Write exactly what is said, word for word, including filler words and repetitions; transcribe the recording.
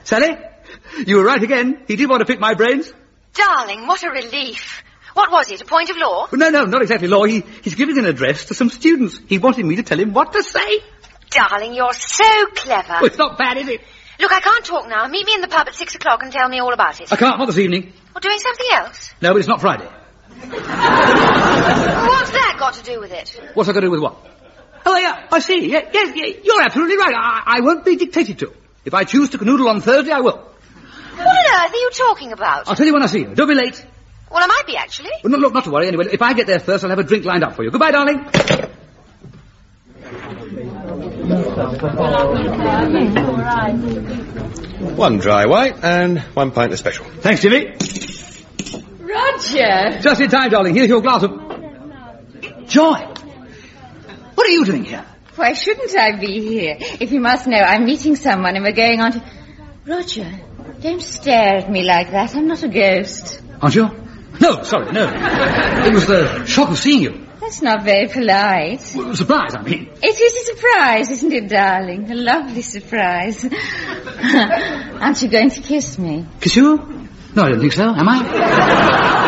Sally, you were right again. He did want to pick my brains. Darling, what a relief. What was it, a point of law? No, no, not exactly law. He, he's giving an address to some students. He wanted me to tell him what to say. Darling, you're so clever. Well, it's not bad, is it? Look, I can't talk now. Meet me in the pub at six o'clock and tell me all about it. I can't, not this evening. Or doing something else? No, but it's not Friday. What's that got to do with it? What's that got to do with what? Oh, yeah, I see. Yeah, yes, yeah, you're absolutely right. I, I won't be dictated to. If I choose to canoodle on Thursday, I will. What on earth are you talking about? I'll tell you when I see you. Don't be late. Well, I might be, actually. Well, no, look, not to worry anyway. If I get there first, I'll have a drink lined up for you. Goodbye, darling. One dry white and one pint of special. Thanks, Jimmy. Roger! Just in time, darling. Here's your glass of... Joy! What are you doing here? Why shouldn't I be here? If you must know, I'm meeting someone and we're going on to... Roger, don't stare at me like that. I'm not a ghost. Aren't you? No, sorry, no. It was the shock of seeing you. That's not very polite. Well, surprise, I mean. It is a surprise, isn't it, darling? A lovely surprise. Aren't you going to kiss me? Kiss you? No, I don't think so. Am I?